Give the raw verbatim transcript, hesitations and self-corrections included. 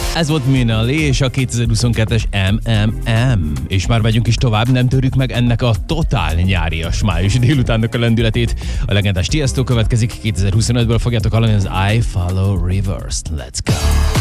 Ez volt Minali és a kétezer-huszonkettes em em em. És már megyünk is tovább, nem törjük meg ennek a totál nyárias május délutánnak a lendületét. A legendás Tiesto következik, kétezer-huszonötből fogjátok hallani az I Follow Rivers-t. Let's go!